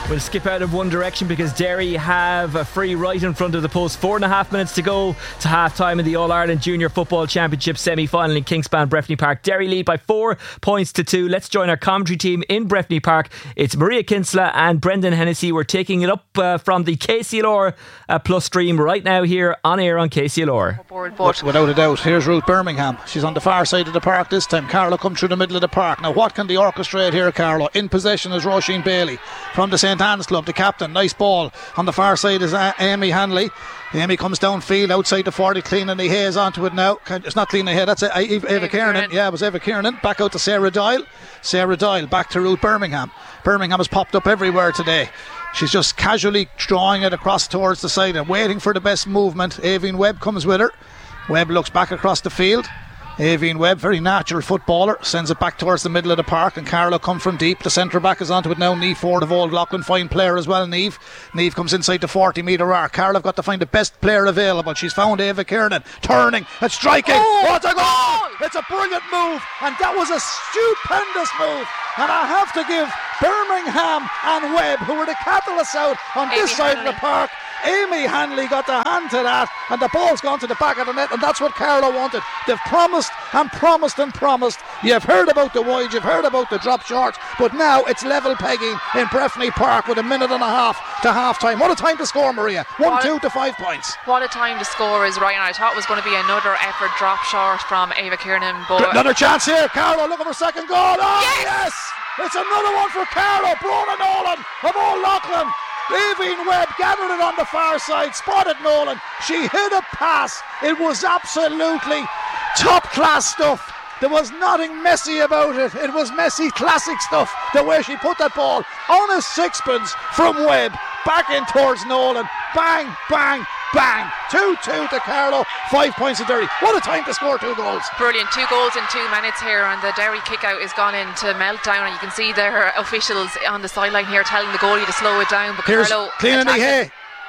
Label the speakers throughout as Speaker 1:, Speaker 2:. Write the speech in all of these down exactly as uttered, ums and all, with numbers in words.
Speaker 1: We'll skip out of one direction because Derry have a free right in front of the post. Four and a half minutes to go to half time in the All-Ireland Junior Football Championship semi-final in Kingspan, Breffni Park. Derry lead by four points to two. Let's join our commentary team in Breffni Park. It's Maria Kinsella and Brendan Hennessy. We're taking it up uh, from the K C L R uh, Plus stream right now here on air on K C L R.
Speaker 2: Without a doubt, here's Ruth Birmingham. She's on the far side of the park this time. Carlow come through the middle of the park. Now what can they orchestrate here, Carlow? In possession is Roisin Bailey from the St Anne's Club, the captain. Nice ball. On the far side is uh, Amy Hanley. Amy comes downfield outside the forty, cleaning the haze onto it now. It's not cleaning the haze, that's it. Eva, Eva Kiernan. Yeah, it was Eva Kiernan. Back out to Sarah Doyle. Sarah Doyle back to Ruth Birmingham. Birmingham has popped up everywhere today. She's just casually drawing it across towards the side and waiting for the best movement. Aveen Webb comes with her. Webb looks back across the field. Aveen Webb, very natural footballer, sends it back towards the middle of the park, and Carlow come from deep. The centre back is onto it now. Niamh Ford of Old Loughlin, fine player as well. Niamh Niamh comes inside the forty metre arc. Carlow have got to find the best player available. She's found Eva Kiernan, turning and striking. Oh, what a goal! It's a brilliant move, and that was a stupendous move. And I have to give Birmingham and Webb, who were the catalysts out on Amy this side Hanley. Of the park. Amy Hanley got the hand to that, and the ball's gone to the back of the net, and that's what Carlow wanted. They've promised and promised and promised. You've heard about the wide, you've heard about the drop short, but now it's level pegging in Breffni Park with a minute and a half to half time. What a time to score, Maria. One, two to five points.
Speaker 3: What a time to score is right, and I thought it was going to be another effort drop short from Eva Kiernan. But
Speaker 2: another chance here. Carlow looking for second goal. Oh, yes! yes! It's another one for Carlow. Brona Nolan of Old Loughlin. Aveen Webb gathered it on the far side, spotted Nolan. She hit a pass. It was absolutely top class stuff. There was nothing messy about it. It was messy classic stuff. The way she put that ball on a sixpence from Webb back in towards Nolan. Bang, bang, bang. two two to Carlow, five points to Derry. What a time to score two goals.
Speaker 3: Brilliant. Two goals in two minutes here, and the Derry kick out is gone into meltdown, and you can see their officials on the sideline here telling the goalie to slow it down. But
Speaker 2: here's
Speaker 3: Carlow
Speaker 2: cleaning the hay.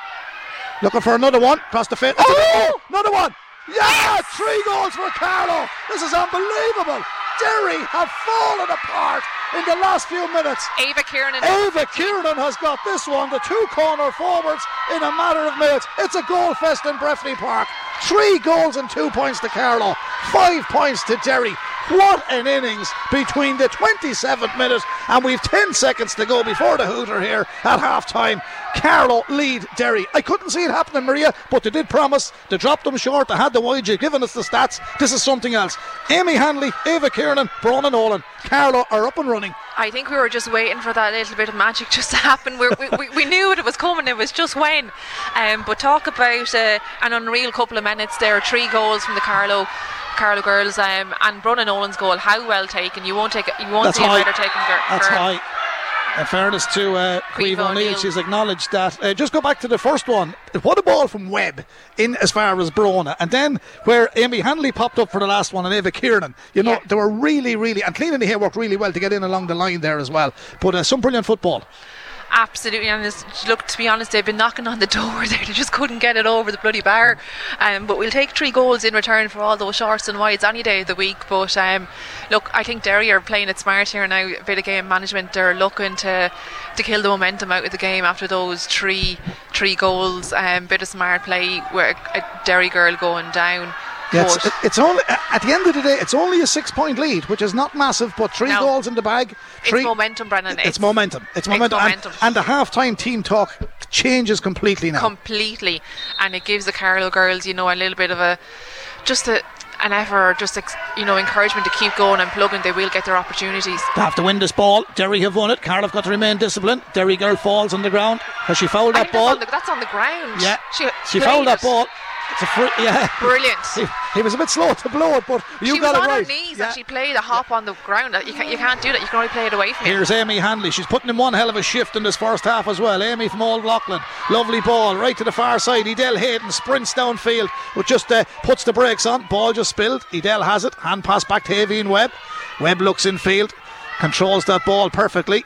Speaker 2: Looking for another one across the field. Oh, another one. Yeah, yes! Three goals for Carlow. This is unbelievable. Derry have fallen apart in the last few minutes.
Speaker 3: Eva Kiernan.
Speaker 2: Eva Kiernan has got this one. The two corner forwards in a matter of minutes. It's a goal fest in Breffni Park. Three goals and two points to Carlow. Five points to Derry. What an innings between the twenty-seventh minute and we've ten seconds to go before the hooter here at half time. Carlow lead Derry. I couldn't see it happening, Maria, but they did promise. They dropped them short. They had the wide. You've given us the stats. This is something else. Amy Hanley, Eva Kiernan, Brona Nolan. Carlow are up and running.
Speaker 3: I think we were just waiting for that little bit of magic just to happen. We're, we, we we knew it was coming. It was just when. Um, but talk about uh, an unreal couple of minutes there. Three goals from the Carlow Carlow girls, um, and Brona Nolan's goal. How well taken. You won't take. You won't
Speaker 2: That's
Speaker 3: see
Speaker 2: high.
Speaker 3: a better taken girl.
Speaker 2: That's high. In fairness to uh, Caoimhe O'Neill, she's acknowledged that. Uh, just go back to the first one. What a ball from Webb in as far as Brona, and then where Amy Hanley popped up for the last one and Eva Kiernan. You know, yeah. They were really, really, and cleaning the hair worked really well to get in along the line there as well. But uh, some brilliant football.
Speaker 3: Absolutely, and look, to be honest, they've been knocking on the door there. They just couldn't get it over the bloody bar. Um, but we'll take three goals in return for all those shorts and wides any day of the week. But um, look, I think Derry are playing it smart here now. A bit of game management. They're looking to to kill the momentum out of the game after those three three goals. Um, bit of smart play where a Derry girl going down.
Speaker 2: Yeah, it's, it's only at the end of the day, it's only a six-point lead, which is not massive, but three no, goals in the bag. Three,
Speaker 3: it's momentum, Brennan.
Speaker 2: It's, it's momentum. It's momentum.
Speaker 3: It's momentum.
Speaker 2: And, and the half-time team talk changes completely now.
Speaker 3: Completely, and it gives the Carlow girls, you know, a little bit of a just a. an effort, just you know, encouragement to keep going and plugging. They will get their opportunities.
Speaker 2: They have to win this ball. Derry have won it. Carlow have got to remain disciplined. Derry girl falls on the ground. Has she fouled that ball?
Speaker 3: That's on, the, that's on the ground.
Speaker 2: Yeah,
Speaker 3: she,
Speaker 2: she fouled that ball. It's a free, yeah.
Speaker 3: Brilliant.
Speaker 2: He, he was a bit slow to blow it, but you
Speaker 3: she
Speaker 2: got it right.
Speaker 3: She was on her knees yeah. and she played a hop on the ground. You can't, you can't do that. You can only play it away from you.
Speaker 2: Here's Amy Hanley. She's putting in one hell of a shift in this first half as well. Amy from Old Loughlin. Lovely ball right to the far side. Edel Hayden sprints downfield, but just uh, puts the brakes on. Ball just spilled. Edel has it. Hand pass back to Aveen Webb. Webb looks in field, controls that ball perfectly.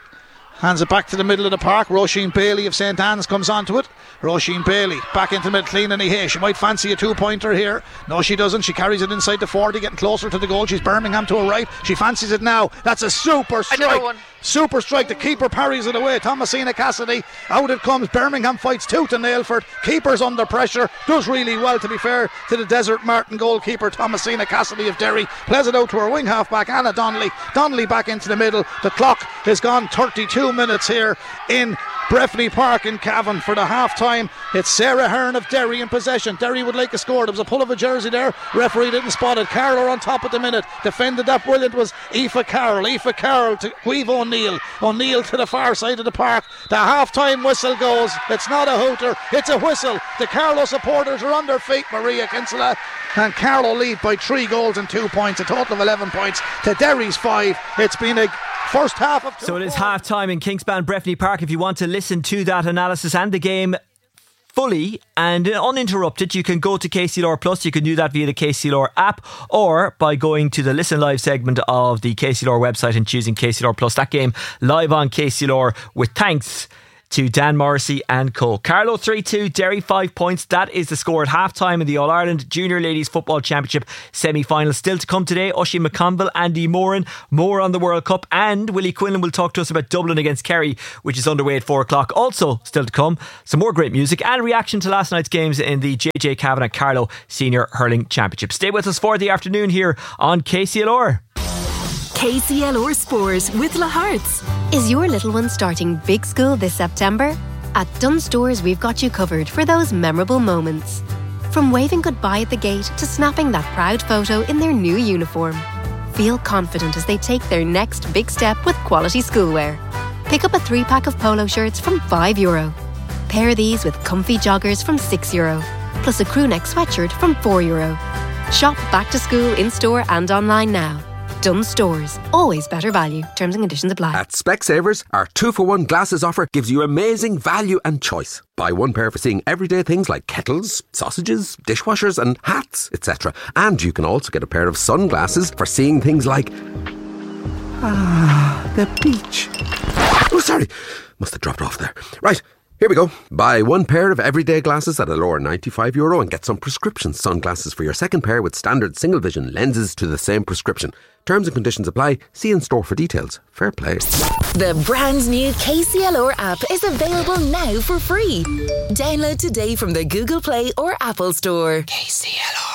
Speaker 2: Hands it back to the middle of the park. Roisin Bailey of St Anne's comes onto it. Roisin Bailey back into the middle, clean and he She might fancy a two-pointer here. No, she doesn't. She carries it inside the forty, getting closer to the goal. She's Birmingham to her right. She fancies it now. That's a super strike. Super strike. The keeper parries it away. Thomasina Cassidy. Out it comes. Birmingham fights tooth and nail for it. Keeper's under pressure. Does really well, to be fair, to the Desert Martin goalkeeper, Thomasina Cassidy of Derry. Plays it out to her wing half-back, Anna Donnelly. Donnelly back into the middle. The clock has gone thirty-two minutes here in Breffni Park in Cavan for the half time. It's Sarah Hearn of Derry in possession. Derry would like a score. There was a pull of a jersey there. Referee didn't spot it. Carroll on top at the minute. Defended that brilliant was Aoife Carroll. Aoife Carroll to Guive O'Neill. O'Neill to the far side of the park. The half time whistle goes. It's not a hooter, it's a whistle. The Carlow supporters are on their feet. Maria Kinsella and Carlow lead by three goals and two points. A total of eleven points to Derry's five. It's been a first half of two.
Speaker 1: So it is half time in Kingspan Breffni Park. If you want to listen to that analysis and the game fully and uninterrupted, you can go to K C L R Plus. You can do that via the K C L R app or by going to the Listen Live segment of the K C L R website and choosing K C L R Plus. That game live on K C L R with thanks to Dan Morrissey and co. Carlow three two, Derry five points. That is the score at half time in the All-Ireland Junior Ladies Football Championship semi-final. Still to come today, Oisin McConville, Andy Moran, more on the World Cup, and Willie Quinlan will talk to us about Dublin against Kerry, which is underway at four o'clock. Also still to come, some more great music and reaction to last night's games in the J J Kavanagh Carlow Senior Hurling Championship. Stay with us for the afternoon here on K C L R.
Speaker 4: K C L R Sport with La Hearts.
Speaker 5: Is your little one starting big school this September? At Dunnes Stores, we've got you covered for those memorable moments. From waving goodbye at the gate to snapping that proud photo in their new uniform. Feel confident as they take their next big step with quality schoolwear. Pick up a three-pack of polo shirts from five euro. Pair these with comfy joggers from six euro. Plus a crew neck sweatshirt from four euro. Shop back to school in-store and online now. Dunnes Stores. Always better value. Terms and conditions apply.
Speaker 6: At Specsavers, our two for one glasses offer gives you amazing value and choice. Buy one pair for seeing everyday things like kettles, sausages, dishwashers and hats, et cetera. And you can also get a pair of sunglasses for seeing things like... Ah, the beach. Oh, sorry. Must have dropped off there. Right. Here we go. Buy one pair of everyday glasses at a lower ninety-five euro and get some prescription sunglasses for your second pair with standard single vision lenses to the same prescription. Terms and conditions apply. See in store for details. Fair play.
Speaker 4: The brand new K C L R app is available now for free. Download today from the Google Play or Apple Store. K C L R.